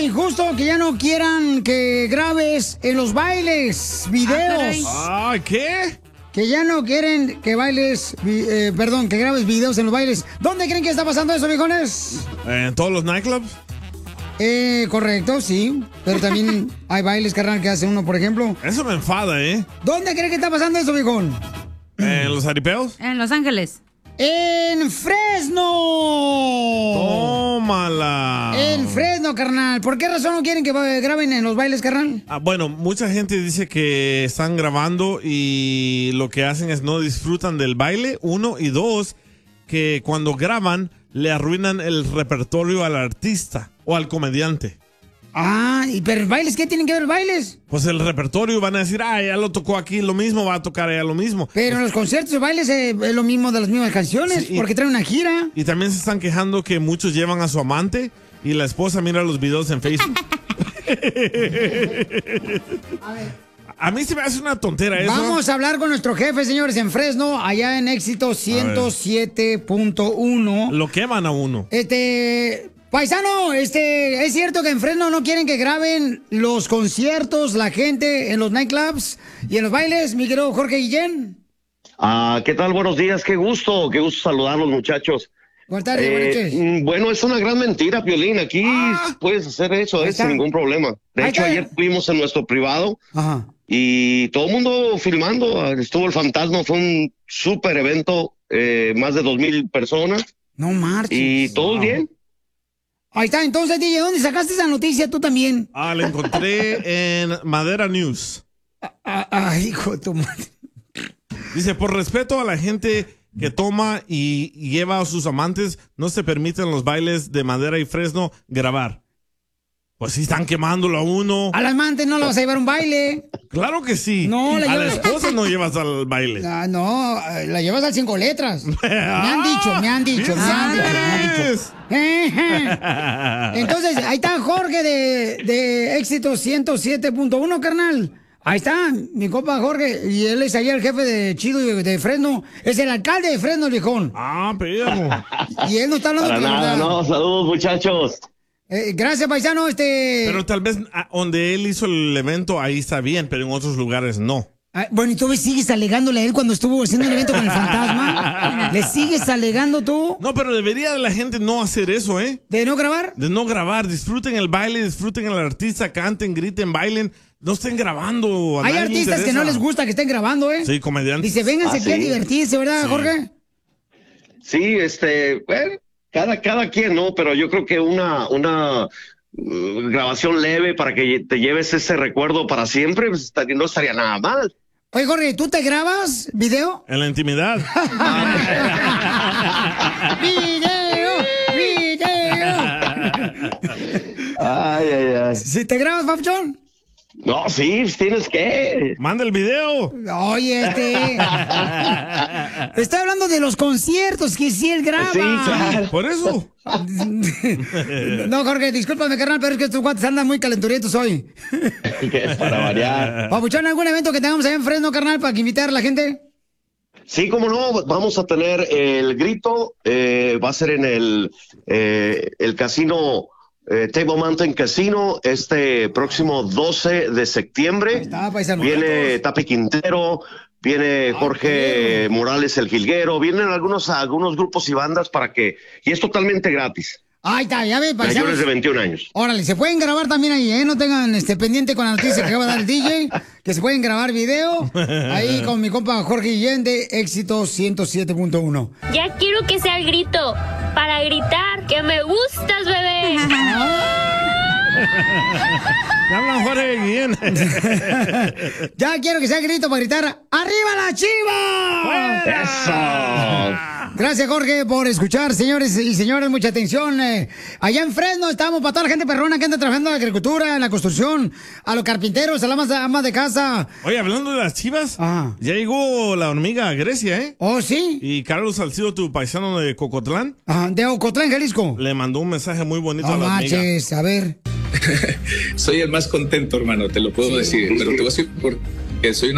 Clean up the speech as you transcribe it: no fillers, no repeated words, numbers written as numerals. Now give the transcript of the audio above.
injusto que ya no quieran que grabes en los bailes videos. ¿Qué? Que ya no quieren que bailes, que grabes videos en los bailes. ¿Dónde creen que está pasando eso, viejones? ¿En todos los nightclubs? Correcto, sí. Pero también hay bailes, carnal, que hace uno, por ejemplo. Eso me enfada, ¿eh? ¿Dónde creen que está pasando eso, viejón? ¿En los aripeos? En Los Ángeles. ¡En Fresno! ¡Tómala! En Fresno, carnal. ¿Por qué razón no quieren que graben en los bailes, carnal? Bueno, mucha gente dice que están grabando y lo que hacen es no disfrutan del baile, 1, y 2, que cuando graban le arruinan el repertorio al artista o al comediante. ¿Pero bailes? ¿Qué tienen que ver bailes? Pues el repertorio van a decir, ya lo tocó aquí, lo mismo, va a tocar allá lo mismo. Pero en los conciertos de bailes es lo mismo de las mismas canciones, sí, porque traen una gira. Y también se están quejando que muchos llevan a su amante y la esposa mira los videos en Facebook. A mí se me hace una tontera eso. Vamos a hablar con nuestro jefe, señores, en Fresno, allá en Éxito 107.1. Lo queman a uno. Paisano, ¿es cierto que en Fresno no quieren que graben los conciertos, la gente en los nightclubs y en los bailes, mi querido Jorge Guillén? ¿Qué tal? Buenos días, qué gusto saludarlos, muchachos. Buenas tardes, buenas noches. Bueno, es una gran mentira, Piolín. Aquí puedes hacer eso, sin ningún problema. De hecho, ayer fuimos en nuestro privado. Ajá. Y todo el mundo filmando. Estuvo el Fantasma, fue un súper evento, más de 2,000 personas. No marches. Y todo bien. Ahí está, entonces, DJ, ¿dónde sacaste esa noticia tú también? La encontré en Madera News. Hijo de tu madre. Dice, por respeto a la gente que toma y lleva a sus amantes, no se permiten los bailes de Madera y Fresno grabar. Pues sí, están quemándolo a uno. Al amante no lo vas a llevar a un baile. Claro que sí. No, a la esposa no llevas al baile. No, la llevas al 5 letras. Me han dicho. Entonces, ahí está Jorge de Éxito 107.1, carnal. Ahí está, mi compa Jorge. Y él es allá el jefe de Chido de Fresno. Es el alcalde de Fresno, el viejón. Perro. Y él no está hablando de nada. No, saludos, muchachos. Gracias, paisano. Pero tal vez donde él hizo el evento, ahí está bien, pero en otros lugares no. Bueno, ¿y tú sigues alegándole a él cuando estuvo haciendo el evento con el fantasma? ¿Le sigues alegando tú? No, pero debería la gente no hacer eso, ¿eh? ¿De no grabar? De no grabar. Disfruten el baile, disfruten al artista, canten, griten, bailen. No estén grabando. Hay artistas que no les gusta que estén grabando, ¿eh? Sí, comediantes. Dice, vénganse aquí a divertirse, ¿verdad, Jorge? Sí, bueno, cada quien, ¿no? Pero yo creo que una grabación leve para que te lleves ese recuerdo para siempre, pues, no estaría nada mal. Oye, Jorge, ¿tú te grabas video? En la intimidad. ¡Video! Ay. ¿Si te grabas, papuchón? No, sí, tienes que. Manda el video. Oye, estoy hablando de los conciertos, que si él graba. Sí, claro. Por eso. No, Jorge, discúlpame, carnal, pero es que estos guantes andan muy calenturientos hoy. Que es para variar. Papuchón, ¿algún evento que tengamos allá en Fresno, carnal, para que invitar a la gente? Sí, cómo no, vamos a tener el grito, va a ser en el casino Table Mountain Casino este próximo 12 de septiembre. Viene Tapi Quintero, viene Jorge Morales el Jilguero, vienen algunos grupos y bandas y es totalmente gratis. Ahí está, ya ve, paisanos. Mayores de 21 años. Órale, se pueden grabar también ahí, ¿eh? No tengan pendiente con la noticia que acaba de dar el DJ, que se pueden grabar video ahí con mi compa Jorge Guillén de Éxito 107.1. Ya quiero que sea el grito, para gritar que me gustas, bebé. Ya hablan Jorge Guillén. Ya quiero que sea el grito para gritar ¡arriba la Chiva! ¡Eso! Gracias, Jorge, por escuchar, señores y señores, mucha atención. Allá en Fresno estamos para toda la gente perrona que anda trabajando en la agricultura, en la construcción, a los carpinteros, a las amas de casa. Oye, hablando de las chivas, ya llegó la hormiga a Grecia, ¿eh? ¿Oh, sí? Y Carlos Salcido, tu paisano de Cocotlán. De Ocotlán, Jalisco. Le mandó un mensaje muy bonito a la hormiga. No manches, a ver. Soy el más contento, hermano, te lo puedo decir, pero te voy a decir porque soy una